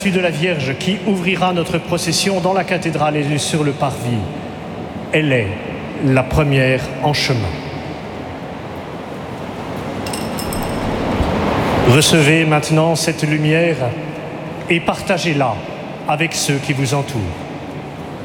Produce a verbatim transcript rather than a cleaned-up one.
de la Vierge qui ouvrira notre procession dans la cathédrale et sur le parvis. Elle est la première en chemin. Recevez maintenant cette lumière et partagez-la avec ceux qui vous entourent.